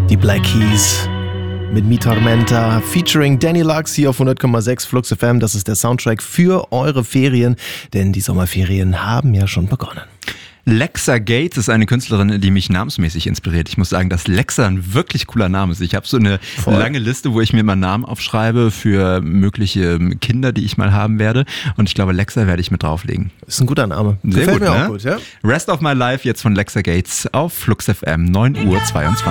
Die Black Keys mit Mi Tormenta featuring Danny Lux hier auf 100,6 Flux FM. Das ist der Soundtrack für eure Ferien, denn die Sommerferien haben ja schon begonnen. Lexa Gates ist eine Künstlerin, die mich namensmäßig inspiriert. Ich muss sagen, dass Lexa ein wirklich cooler Name ist. Ich habe so eine lange Liste, wo ich mir mal Namen aufschreibe für mögliche Kinder, die ich mal haben werde. Und ich glaube, Lexa werde ich mit drauflegen. Ist ein guter Name. Sehr Gefällt gut, mir ne? auch gut, ja? Rest of My Life jetzt von Lexa Gates auf Flux FM, 9:22 Uhr.